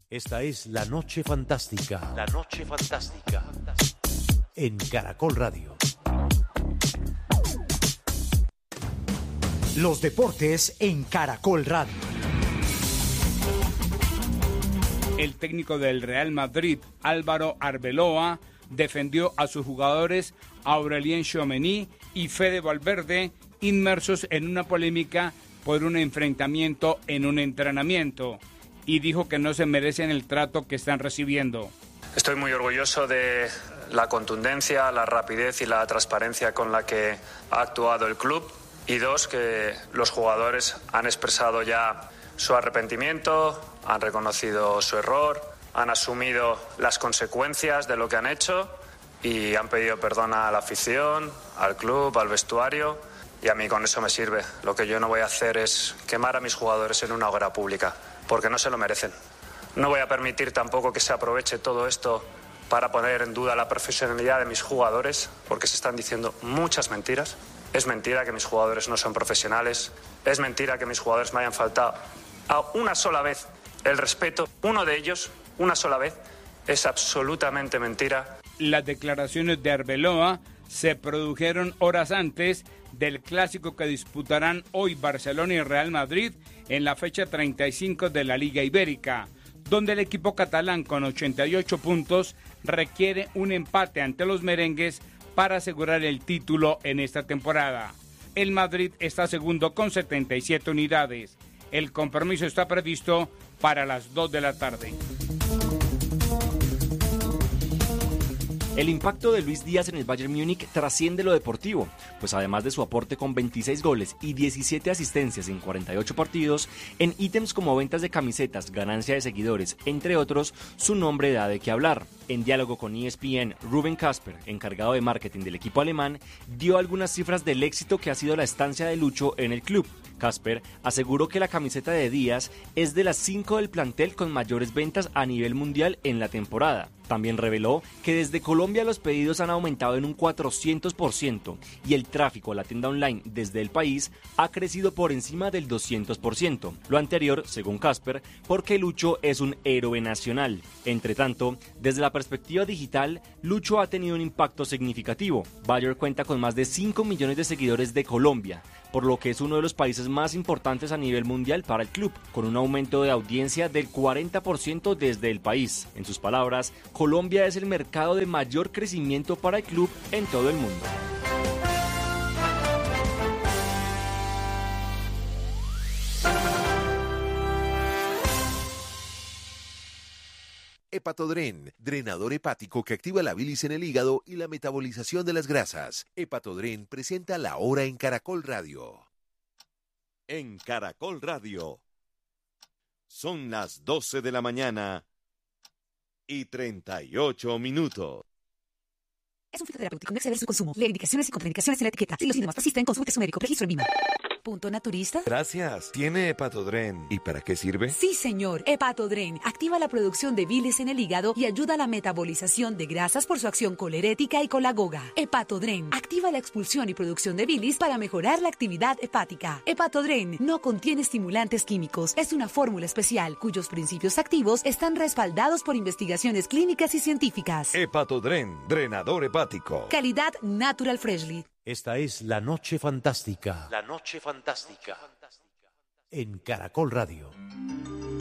Esta es La Noche Fantástica. La Noche Fantástica. En Caracol Radio. Los deportes en Caracol Radio. El técnico del Real Madrid, Álvaro Arbeloa, defendió a sus jugadores Aurelien Tchouameni y Fede Valverde, inmersos en una polémica por un enfrentamiento en un entrenamiento, y dijo que no se merecen el trato que están recibiendo. Estoy muy orgulloso de la contundencia, la rapidez y la transparencia con la que ha actuado el club. Y dos, que los jugadores han expresado ya su arrepentimiento, han reconocido su error, han asumido las consecuencias de lo que han hecho y han pedido perdón a la afición, al club, al vestuario, y a mí con eso me sirve. Lo que yo no voy a hacer es quemar a mis jugadores en una hoguera pública, porque no se lo merecen. No voy a permitir tampoco que se aproveche todo esto para poner en duda la profesionalidad de mis jugadores, porque se están diciendo muchas mentiras. Es mentira que mis jugadores no son profesionales, es mentira que mis jugadores me hayan faltado a una sola vez el respeto, uno de ellos, una sola vez, es absolutamente mentira. Las declaraciones de Arbeloa se produjeron horas antes del clásico que disputarán hoy Barcelona y Real Madrid en la fecha 35 de la Liga Ibérica, donde el equipo catalán con 88 puntos requiere un empate ante los merengues para asegurar el título en esta temporada. El Madrid está segundo con 77 unidades. El compromiso está previsto para las 2 de la tarde. El impacto de Luis Díaz en el Bayern Múnich trasciende lo deportivo, pues además de su aporte con 26 goles y 17 asistencias en 48 partidos, en ítems como ventas de camisetas, ganancia de seguidores, entre otros, su nombre da de qué hablar. En diálogo con ESPN, Ruben Casper, encargado de marketing del equipo alemán, dio algunas cifras del éxito que ha sido la estancia de Lucho en el club. Casper aseguró que la camiseta de Díaz es de las 5 del plantel con mayores ventas a nivel mundial en la temporada. También reveló que desde Colombia los pedidos han aumentado en un 400% y el tráfico a la tienda online desde el país ha crecido por encima del 200%. Lo anterior, según Casper, porque Lucho es un héroe nacional. Entre tanto, desde la perspectiva digital, Lucho ha tenido un impacto significativo. Bayer cuenta con más de 5 millones de seguidores de Colombia, por lo que es uno de los países más importantes a nivel mundial para el club, con un aumento de audiencia del 40% desde el país. En sus palabras, Colombia es el mercado de mayor crecimiento para el club en todo el mundo. Hepatodren, drenador hepático que activa la bilis en el hígado y la metabolización de las grasas. Hepatodren presenta La Hora en Caracol Radio. En Caracol Radio. Son las 12 de la mañana y 38 minutos. Es un fitoterapéutico, no exceder su consumo. Lee indicaciones y contraindicaciones en la etiqueta. Si los síntomas persisten, consulte su médico. Registro en VIMA. ¿Punto naturista? Gracias. ¿Tiene Hepatodren? ¿Y para qué sirve? Sí, señor. Hepatodren activa la producción de bilis en el hígado y ayuda a la metabolización de grasas por su acción colerética y colagoga. Hepatodren activa la expulsión y producción de bilis para mejorar la actividad hepática. Hepatodren no contiene estimulantes químicos. Es una fórmula especial cuyos principios activos están respaldados por investigaciones clínicas y científicas. Hepatodren, drenador hepático. Calidad Natural Freshly. Esta es La Noche Fantástica. La Noche Fantástica. En Caracol Radio.